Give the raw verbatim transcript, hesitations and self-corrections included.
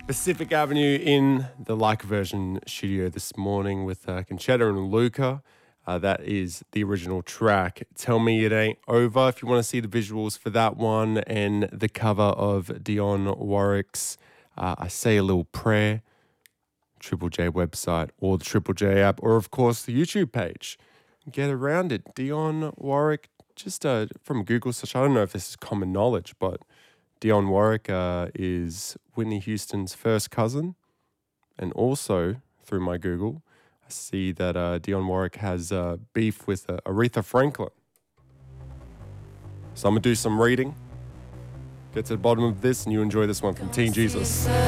Pacific Avenue in the Like Version studio this morning with uh, Conchetta and Luca. Uh, that is the original track, Tell Me It Ain't Over. If you want to see the visuals for that one and the cover of Dionne Warwick's uh, I Say a Little Prayer, Triple J website or the Triple J app, or of course the YouTube page. Get around it. Dionne Warwick, just uh, from Google search, I don't know if this is common knowledge, but Dionne Warwick uh, is Whitney Houston's first cousin. And also, through my Google, I see that uh, Dionne Warwick has uh, beef with uh, Aretha Franklin. So I'm going to do some reading, get to the bottom of this, and you enjoy this one from Teen Jesus.